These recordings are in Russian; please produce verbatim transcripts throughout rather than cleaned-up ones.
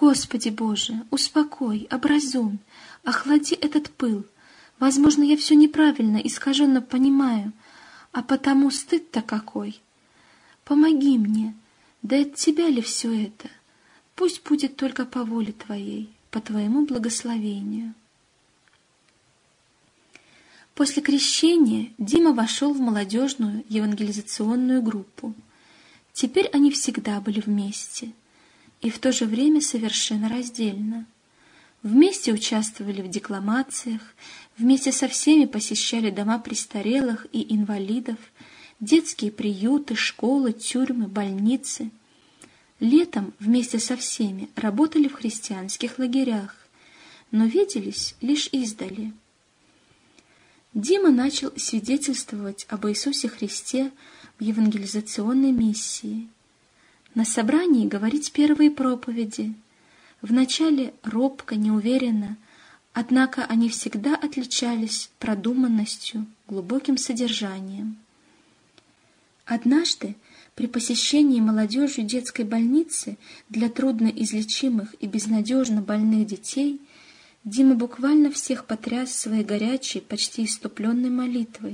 Господи Боже, успокой, образумь, охлади этот пыл. Возможно, я все неправильно, искаженно понимаю, а потому стыд-то какой. Помоги мне, да от Тебя ли все это? Пусть будет только по воле Твоей, по Твоему благословению. После крещения Дима вошел в молодежную евангелизационную группу. Теперь они всегда были вместе, и в то же время совершенно раздельно. Вместе участвовали в декламациях, вместе со всеми посещали дома престарелых и инвалидов, детские приюты, школы, тюрьмы, больницы. Летом вместе со всеми работали в христианских лагерях, но виделись лишь издали. Дима начал свидетельствовать об Иисусе Христе в евангелизационной миссии. На собрании говорить первые проповеди. Вначале робко, неуверенно, однако они всегда отличались продуманностью, глубоким содержанием. Однажды, при посещении молодежью детской больницы для трудноизлечимых и безнадежно больных детей, Дима буквально всех потряс своей горячей, почти исступленной молитвой.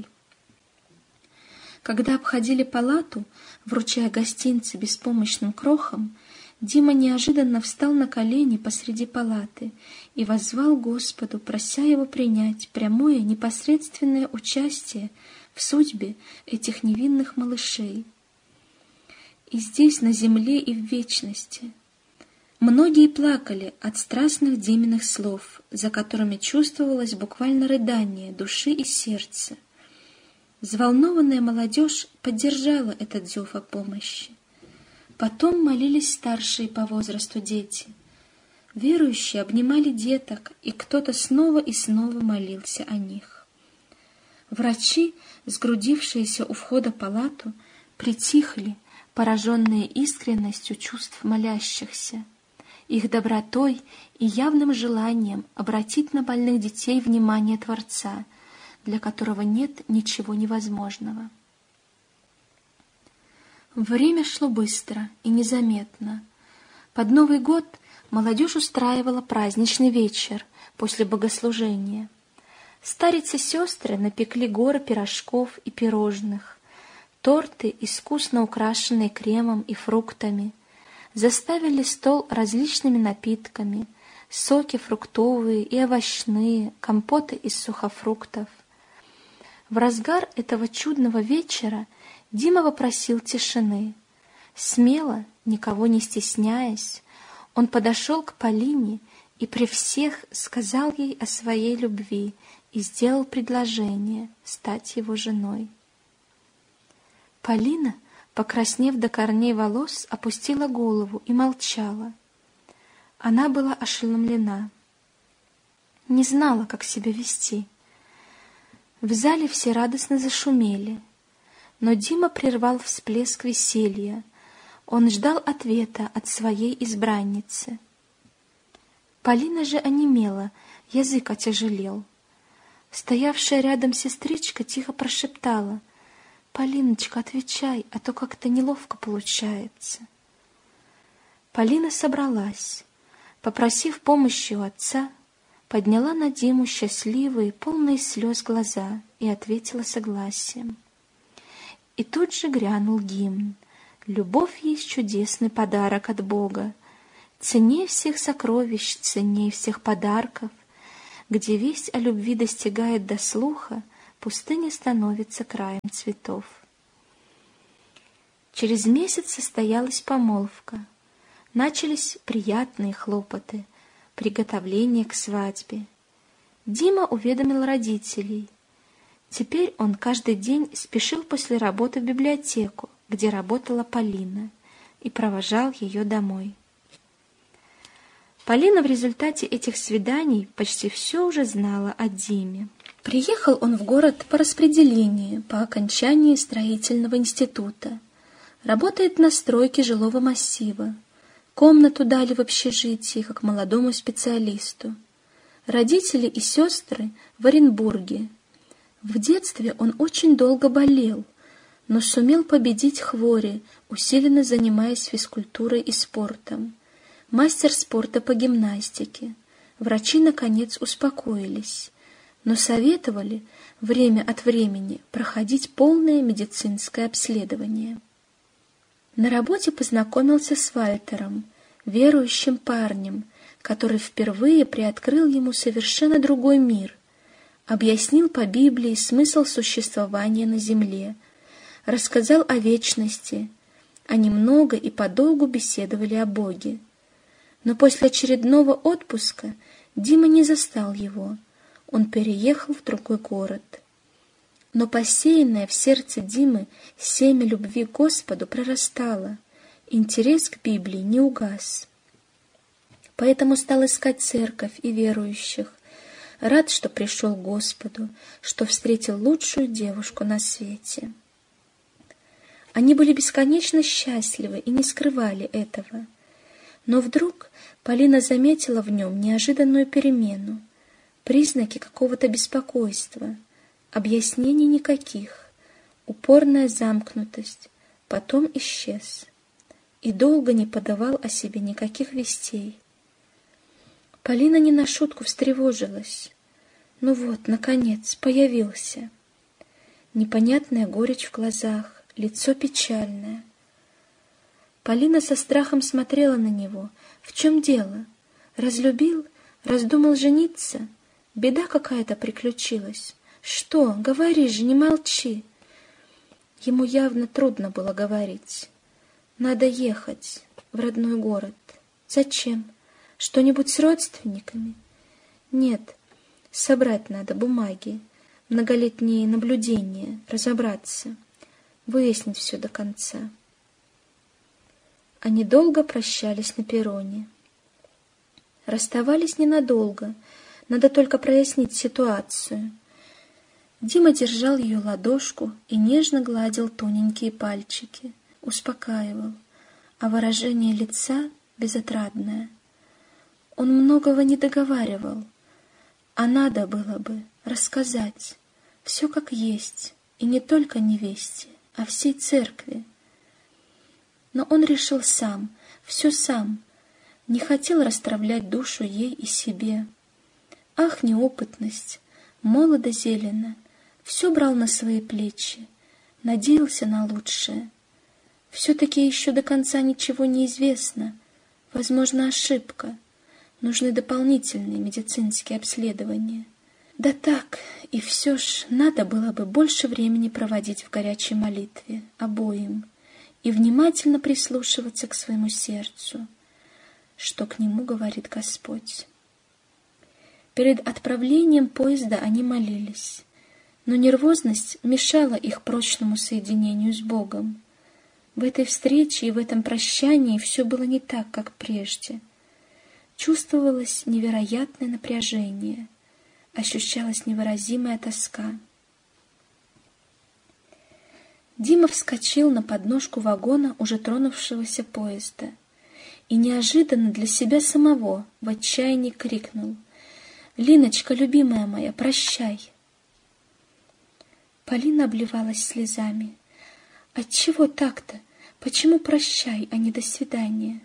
Когда обходили палату, вручая гостинцы беспомощным крохам, Дима неожиданно встал на колени посреди палаты и воззвал Господу, прося его принять прямое непосредственное участие в судьбе этих невинных малышей. И здесь, на земле и в вечности. Многие плакали от страстных Диминых слов, за которыми чувствовалось буквально рыдание души и сердца. Взволнованная молодежь поддержала этот зов о помощи. Потом молились старшие по возрасту дети. Верующие обнимали деток, и кто-то снова и снова молился о них. Врачи, сгрудившиеся у входа в палату, притихли, пораженные искренностью чувств молящихся, их добротой и явным желанием обратить на больных детей внимание Творца, для которого нет ничего невозможного. Время шло быстро и незаметно. Под Новый год молодежь устраивала праздничный вечер после богослужения. Старицы-сестры напекли горы пирожков и пирожных, торты, искусно украшенные кремом и фруктами, заставили стол различными напитками, соки фруктовые и овощные, компоты из сухофруктов. В разгар этого чудного вечера Дима попросил тишины. Смело, никого не стесняясь, он подошел к Полине и при всех сказал ей о своей любви и сделал предложение стать его женой. Полина, покраснев до корней волос, опустила голову и молчала. Она была ошеломлена, не знала, как себя вести. В зале все радостно зашумели, но Дима прервал всплеск веселья. Он ждал ответа от своей избранницы. Полина же онемела, язык отяжелел. Стоявшая рядом сестричка тихо прошептала: «Полиночка, отвечай, а то как-то неловко получается». Полина собралась, попросив помощи у отца, подняла на Диму счастливые, полные слез глаза и ответила согласием. И тут же грянул гимн. Любовь есть чудесный подарок от Бога, ценнее всех сокровищ, ценнее всех подарков. Где весть о любви достигает до слуха, пустыня становится краем цветов. Через месяц состоялась помолвка. Начались приятные хлопоты, приготовление к свадьбе. Дима уведомил родителей. Теперь он каждый день спешил после работы в библиотеку, где работала Полина, и провожал ее домой. Полина в результате этих свиданий почти все уже знала о Диме. Приехал он в город по распределению по окончании строительного института. Работает на стройке жилого массива. Комнату дали в общежитии, как молодому специалисту. Родители и сестры в Оренбурге. В детстве он очень долго болел, но сумел победить хвори, усиленно занимаясь физкультурой и спортом. мастер спорта по гимнастике. Врачи, наконец, успокоились, но советовали время от времени проходить полное медицинское обследование. На работе познакомился с Вальтером, верующим парнем, который впервые приоткрыл ему совершенно другой мир, объяснил по Библии смысл существования на земле, рассказал о вечности. Они много и подолгу беседовали о Боге. Но после очередного отпуска Дима не застал его. Он переехал в другой город. Но посеянное в сердце Димы семя любви к Господу прорастало, интерес к Библии не угас. Поэтому стал искать церковь и верующих, рад, что пришел к Господу, что встретил лучшую девушку на свете. Они были бесконечно счастливы и не скрывали этого. Но вдруг Полина заметила в нем неожиданную перемену, признаки какого-то беспокойства, объяснений никаких, упорная замкнутость, потом исчез и долго не подавал о себе никаких вестей. Полина не на шутку встревожилась. Ну вот, наконец, появился. Непонятная горечь в глазах, лицо печальное. Полина со страхом смотрела на него. В чем дело? Разлюбил? Раздумал жениться? Беда какая-то приключилась. Что? Говори же, не молчи. Ему явно трудно было говорить. Надо ехать в родной город. Зачем? Что-нибудь с родственниками? Нет, собрать надо бумаги, многолетние наблюдения, разобраться, выяснить все до конца. Они долго прощались на перроне. Расставались ненадолго, надо только прояснить ситуацию. Дима держал ее ладошку и нежно гладил тоненькие пальчики, успокаивал, а выражение лица безотрадное. Он многого не договаривал, а надо было бы рассказать все как есть, и не только невесте, а всей церкви. Но он решил сам, все сам, не хотел расстравлять душу ей и себе. Ах, неопытность, молодо зелено, все брал на свои плечи, надеялся на лучшее. Все-таки еще до конца ничего не известно, возможно, ошибка. Нужны дополнительные медицинские обследования. Да так, и все ж надо было бы больше времени проводить в горячей молитве, обоим, и внимательно прислушиваться к своему сердцу, что к нему говорит Господь. Перед отправлением поезда они молились, но нервозность мешала их прочному соединению с Богом. В этой встрече и в этом прощании все было не так, как прежде. Чувствовалось невероятное напряжение, ощущалась невыразимая тоска. Дима вскочил на подножку вагона уже тронувшегося поезда и неожиданно для себя самого в отчаянии крикнул: «Линочка, любимая моя, прощай!» Полина обливалась слезами. «Отчего так-то? Почему прощай, а не до свидания?»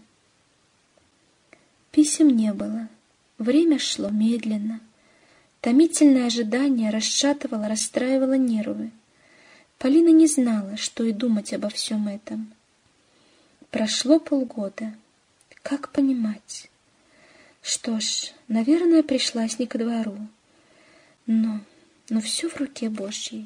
Писем не было. Время шло медленно. Томительное ожидание расшатывало, расстраивало нервы. Полина не знала, что и думать обо всем этом. Прошло полгода. Как понимать? Что ж, наверное, пришлась не ко двору. Но, но все в руке Божьей.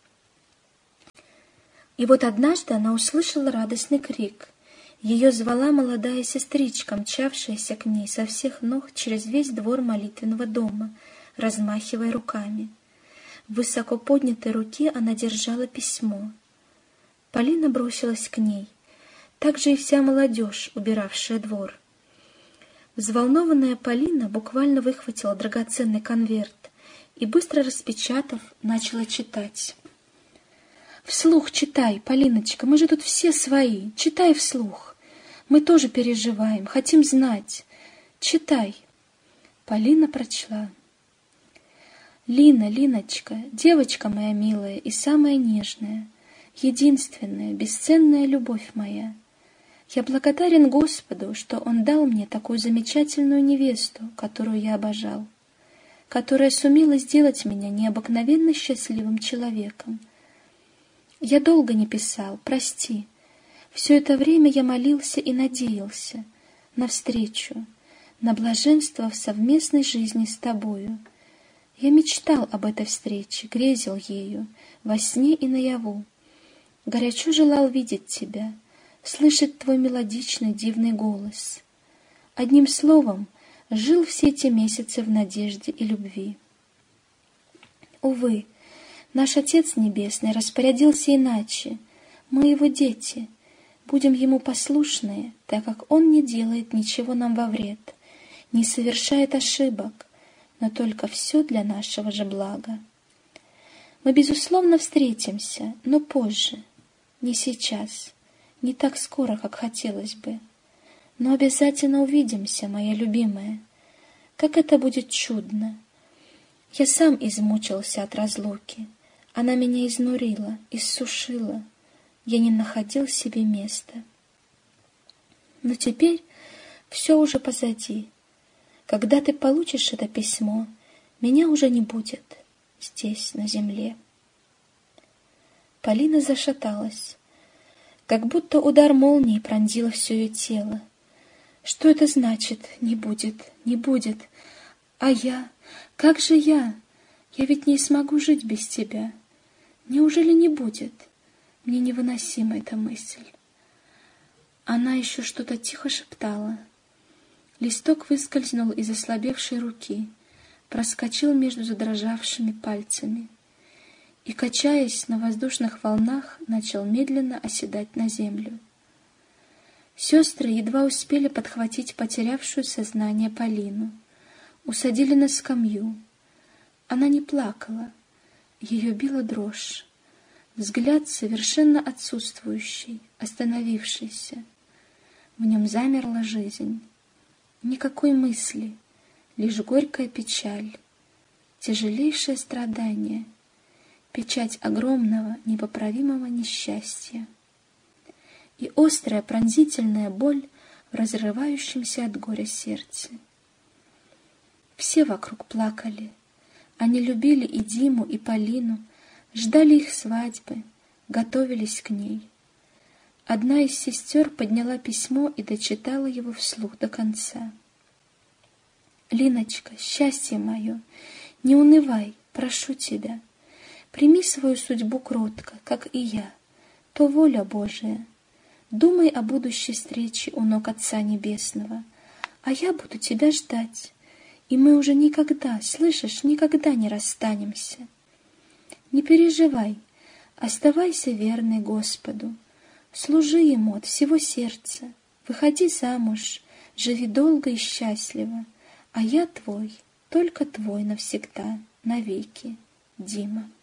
И вот однажды она услышала радостный крик. Ее звала молодая сестричка, мчавшаяся к ней со всех ног через весь двор молитвенного дома, размахивая руками. В высоко поднятой руке она держала письмо. Полина бросилась к ней, так же и вся молодежь, убиравшая двор. Взволнованная Полина буквально выхватила драгоценный конверт и, быстро распечатав, начала читать. «Вслух читай, Полиночка, мы же тут все свои, читай вслух. Мы тоже переживаем, хотим знать. Читай». Полина прочла. «Лина, Линочка, девочка моя милая и самая нежная, единственная, бесценная любовь моя, Я благодарен Господу, что Он дал мне такую замечательную невесту, которую я обожал, которая сумела сделать меня необыкновенно счастливым человеком. Я долго не писал, прости. Все это время я молился и надеялся на встречу, на блаженство в совместной жизни с тобою. Я мечтал об этой встрече, грезил ею, во сне и наяву. Горячо желал видеть тебя, слышать твой мелодичный дивный голос. Одним словом, жил все эти месяцы в надежде и любви. Увы, наш Отец Небесный распорядился иначе. Мы его дети, будем ему послушные, так как он не делает ничего нам во вред, не совершает ошибок, но только все для нашего же блага. Мы, безусловно, встретимся, но позже, не сейчас, не так скоро, как хотелось бы. Но обязательно увидимся, моя любимая. Как это будет чудно! Я сам измучился от разлуки. Она меня изнурила, иссушила. Я не находил себе места. Но теперь все уже позади. Когда ты получишь это письмо, меня уже не будет здесь, на земле. Полина зашаталась, как будто удар молнии пронзил все ее тело. Что это значит «не будет, не будет»? А я? Как же я? Я ведь не смогу жить без тебя. Неужели не будет? Мне невыносима эта мысль. Она еще что-то тихо шептала. Листок выскользнул из ослабевшей руки, проскочил между задрожавшими пальцами и, качаясь на воздушных волнах, начал медленно оседать на землю. Сестры едва успели подхватить потерявшую сознание Полину, усадили на скамью. Она не плакала, ее била дрожь, взгляд совершенно отсутствующий, остановившийся. В нем замерла жизнь. Никакой мысли, лишь горькая печаль, тяжелейшее страдание, печать огромного, непоправимого несчастья и острая пронзительная боль в разрывающемся от горя сердце. Все вокруг плакали. Они любили и Диму, и Полину, ждали их свадьбы, готовились к ней. Одна из сестер подняла письмо и дочитала его вслух до конца. «Линочка, счастье мое, не унывай, прошу тебя. Прими свою судьбу кротко, как и я, то воля Божия. Думай о будущей встрече у ног Отца Небесного, а я буду тебя ждать, и мы уже никогда, слышишь, никогда не расстанемся. Не переживай, оставайся верной Господу. Служи Ему от всего сердца, выходи замуж, живи долго и счастливо, а я твой, только твой навсегда, навеки, Дима».